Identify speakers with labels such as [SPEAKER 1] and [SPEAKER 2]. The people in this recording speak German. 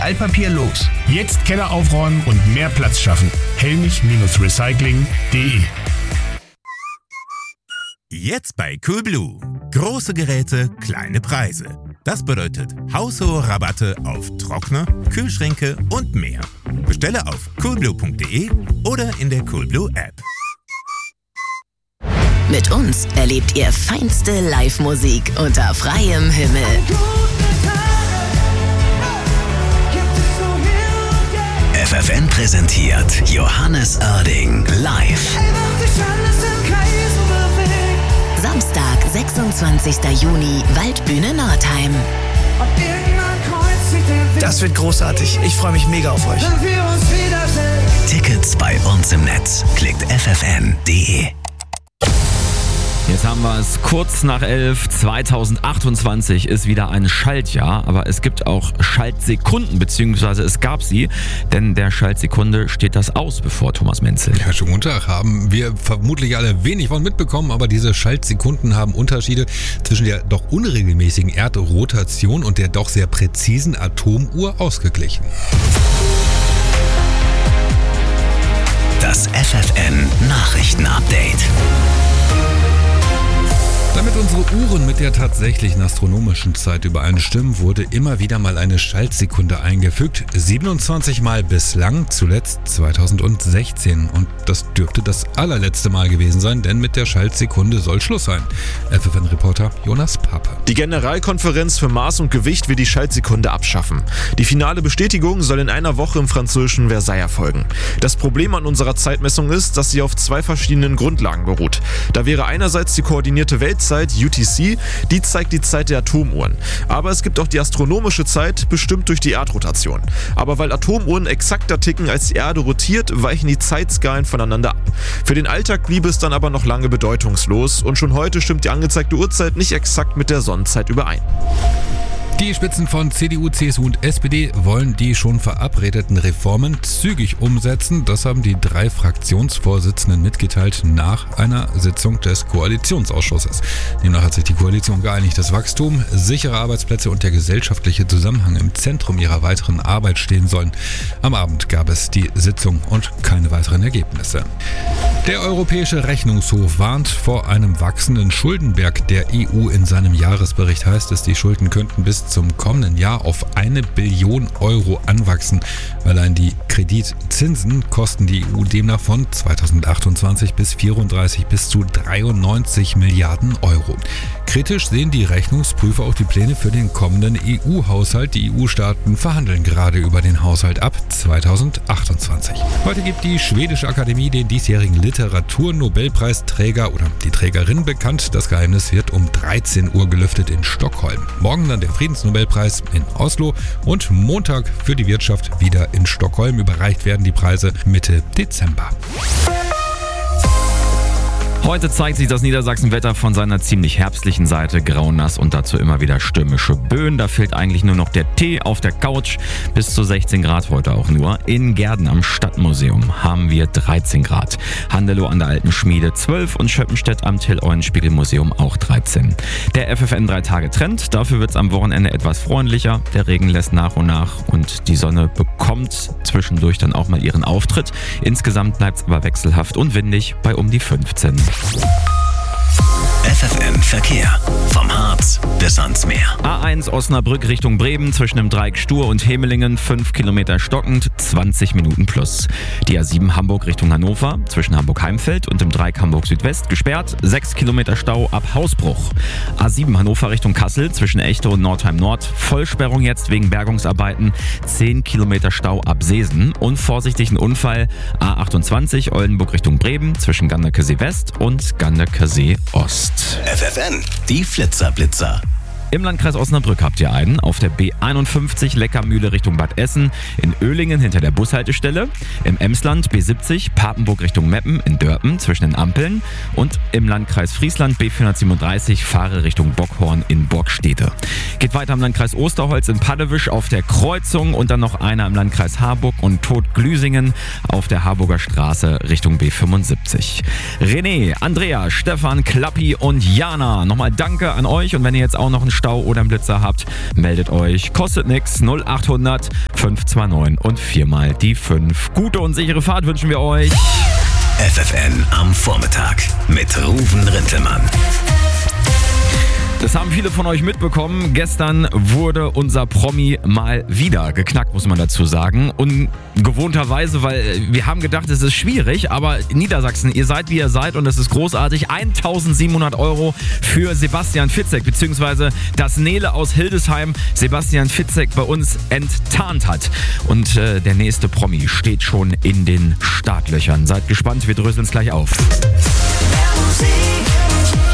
[SPEAKER 1] Altpapier los.
[SPEAKER 2] Jetzt Keller aufräumen und mehr Platz schaffen. Hellmich-recycling.de.
[SPEAKER 3] Jetzt bei Coolblue. Große Geräte, kleine Preise. Das bedeutet haushohe Rabatte auf Trockner, Kühlschränke und mehr. Bestelle auf coolblue.de oder in der Coolblue App.
[SPEAKER 4] Mit uns erlebt ihr feinste Live-Musik unter freiem Himmel. FFN präsentiert Johannes Oerding live. Samstag, 26. Juni, Waldbühne Nordheim.
[SPEAKER 1] Das wird großartig. Ich freue mich mega auf euch.
[SPEAKER 4] Tickets bei uns im Netz. Klickt ffn.de.
[SPEAKER 5] Jetzt haben wir es kurz nach 11. 2028 ist wieder ein Schaltjahr, aber es gibt auch Schaltsekunden, beziehungsweise es gab sie, denn der Schaltsekunde steht das aus, bevor Thomas Menzel.
[SPEAKER 6] Ja, schönen guten Tag. Haben wir vermutlich alle wenig von mitbekommen, aber diese Schaltsekunden haben Unterschiede zwischen der doch unregelmäßigen Erdrotation und der doch sehr präzisen Atomuhr ausgeglichen.
[SPEAKER 4] Das FFN Nachrichten-Update.
[SPEAKER 6] Damit unsere Uhren mit der tatsächlichen astronomischen Zeit übereinstimmen, wurde immer wieder mal eine Schaltsekunde eingefügt. 27 Mal bislang, zuletzt 2016. Und das dürfte das allerletzte Mal gewesen sein, denn mit der Schaltsekunde soll Schluss sein. FFN-Reporter Jonas Pape.
[SPEAKER 7] Die Generalkonferenz für Maß und Gewicht will die Schaltsekunde abschaffen. Die finale Bestätigung soll in einer Woche im französischen Versailles erfolgen. Das Problem an unserer Zeitmessung ist, dass sie auf zwei verschiedenen Grundlagen beruht. Da wäre einerseits die koordinierte Weltzeit, UTC, die zeigt die Zeit der Atomuhren. Aber es gibt auch die astronomische Zeit, bestimmt durch die Erdrotation. Aber weil Atomuhren exakter ticken als die Erde rotiert, weichen die Zeitskalen voneinander ab. Für den Alltag blieb es dann aber noch lange bedeutungslos und schon heute stimmt die angezeigte Uhrzeit nicht exakt mit der Sonnenzeit überein.
[SPEAKER 6] Die Spitzen von CDU, CSU und SPD wollen die schon verabredeten Reformen zügig umsetzen. Das haben die 3 Fraktionsvorsitzenden mitgeteilt nach einer Sitzung des Koalitionsausschusses. Demnach hat sich die Koalition geeinigt, dass Wachstum, sichere Arbeitsplätze und der gesellschaftliche Zusammenhang im Zentrum ihrer weiteren Arbeit stehen sollen. Am Abend gab es die Sitzung und keine weiteren Ergebnisse. Der Europäische Rechnungshof warnt vor einem wachsenden Schuldenberg der EU. In seinem Jahresbericht heißt es, die Schulden könnten bis zum kommenden Jahr auf 1 Billion Euro anwachsen. Allein die Kreditzinsen kosten die EU demnach von 2028 bis 2034 bis zu 93 Milliarden Euro. Kritisch sehen die Rechnungsprüfer auch die Pläne für den kommenden EU-Haushalt. Die EU-Staaten verhandeln gerade über den Haushalt ab 2028. Heute gibt die Schwedische Akademie den diesjährigen Literaturnobelpreisträger oder die Trägerin bekannt. Das Geheimnis wird um 13 Uhr gelüftet in Stockholm. Morgen dann der Friedensnobelpreis in Oslo und Montag für die Wirtschaft wieder in Stockholm. Überreicht werden die Preise Mitte Dezember.
[SPEAKER 5] Heute zeigt sich das Niedersachsenwetter von seiner ziemlich herbstlichen Seite. Grau, nass und dazu immer wieder stürmische Böen. Da fehlt eigentlich nur noch der Tee auf der Couch. Bis zu 16 Grad heute auch nur. In Gerden am Stadtmuseum haben wir 13 Grad. Handelow an der Alten Schmiede 12 und Schöppenstedt am Till-Eulenspiegel-Museum auch 13. Der FFN 3-Tage-Trend. Dafür wird es am Wochenende etwas freundlicher. Der Regen lässt nach und nach und die Sonne bekommt zwischendurch dann auch mal ihren Auftritt. Insgesamt bleibt es aber wechselhaft und windig bei um die 15.
[SPEAKER 4] FFN Verkehr. Vom Harz bis ans Meer.
[SPEAKER 5] A1 Osnabrück Richtung Bremen zwischen dem Dreieck Stur und Hemelingen 5 Kilometer stockend, 20 Minuten plus. Die A7 Hamburg Richtung Hannover zwischen Hamburg-Heimfeld und dem Dreieck Hamburg Südwest gesperrt, 6 Kilometer Stau ab Hausbruch. A7 Hannover Richtung Kassel zwischen Echte und Nordheim Nord, Vollsperrung jetzt wegen Bergungsarbeiten, 10 Kilometer Stau ab Seesen. Und vorsichtigen Unfall A28 Oldenburg Richtung Bremen zwischen Ganderkesee West und Ganderkesee Ost.
[SPEAKER 4] FFN, die Flitzer-Blitzer.
[SPEAKER 5] Im Landkreis Osnabrück habt ihr einen. Auf der B51 Leckermühle Richtung Bad Essen, in Oehlingen hinter der Bushaltestelle, im Emsland B70 Papenburg Richtung Meppen in Dörpen zwischen den Ampeln und im Landkreis Friesland B437 Fahre Richtung Bockhorn in Borgstede. Geht weiter im Landkreis Osterholz in Paddewisch auf der Kreuzung und dann noch einer im Landkreis Harburg und Todglüsingen auf der Harburger Straße Richtung B75. René, Andrea, Stefan, Klappi und Jana, nochmal danke an euch und wenn ihr jetzt auch noch einen Stau oder einen Blitzer habt, meldet euch. Kostet nix. 0800 529 und 4 mal die 5. Gute und sichere Fahrt wünschen wir euch.
[SPEAKER 8] FFN am Vormittag mit Ruven Rintelmann.
[SPEAKER 5] Das haben viele von euch mitbekommen. Gestern wurde unser Promi mal wieder geknackt, muss man dazu sagen. Ungewohnterweise, weil wir haben gedacht, es ist schwierig, aber Niedersachsen, ihr seid wie ihr seid und es ist großartig. 1.700 € für Sebastian Fitzek, beziehungsweise das Nele aus Hildesheim Sebastian Fitzek bei uns enttarnt hat. Und der nächste Promi steht schon in den Startlöchern. Seid gespannt, wir dröseln es gleich auf.
[SPEAKER 9] Mehr Musik,